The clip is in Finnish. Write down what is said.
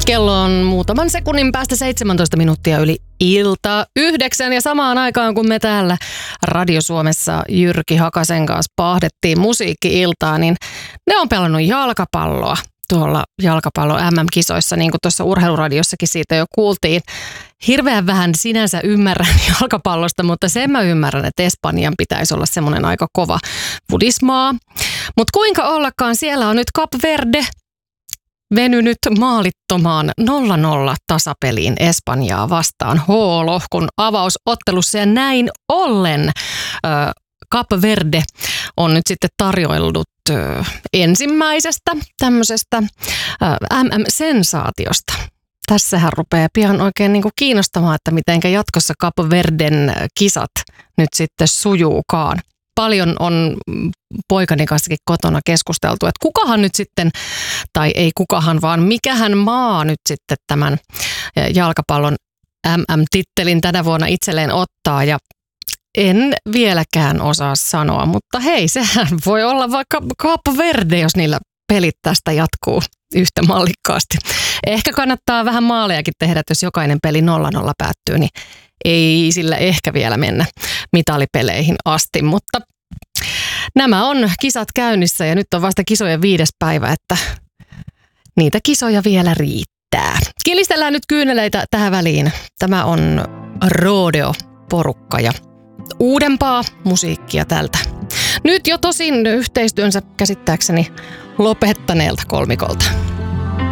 Kello on muutaman sekunnin päästä 17 minuuttia yli ilta 9 ja samaan aikaan kun me täällä Radio Suomessa Jyrki Hakasen kanssa pahdettiin musiikki-iltaa, niin ne on pelannut jalkapalloa tuolla jalkapallo MM-kisoissa, niin kuin tuossa Urheiluradiossakin siitä jo kuultiin. Hirveän vähän sinänsä ymmärrän jalkapallosta, mutta sen mä ymmärrän, että Espanjan pitäisi olla semmoinen aika kova fudismaa. Mutta kuinka ollakaan, siellä on nyt Kap Verde venynyt maalittomaan 0-0 tasapeliin Espanjaa vastaan H-lohkon avausottelussa ja näin ollen Kap Verde on nyt sitten tarjoillut ensimmäisestä tämmöisestä MM-sensaatiosta. Tässähän rupeaa pian oikein niin kuin kiinnostamaan, että mitenkä jatkossa Kap Verden kisat nyt sitten sujuukaan. Paljon on poikani kanssakin kotona keskusteltu, että kukahan nyt sitten, tai ei kukahan, vaan mikähän maa nyt sitten tämän jalkapallon MM-tittelin tänä vuonna itselleen ottaa. Ja en vieläkään osaa sanoa, mutta hei, sehän voi olla vaikka Kap Verde, jos niillä pelit tästä jatkuu yhtä mallikkaasti. Ehkä kannattaa vähän maalejakin tehdä, että jos jokainen peli 0-0 päättyy, niin ei sillä ehkä vielä mennä mitalipeleihin asti, mutta nämä on kisat käynnissä ja nyt on vasta kisojen 5. päivä, että niitä kisoja vielä riittää. Kilistellään nyt kyyneleitä tähän väliin. Tämä on Rodeo-porukka ja uudempaa musiikkia tältä. Nyt jo tosin yhteistyönsä käsittääkseni lopettaneelta kolmikolta.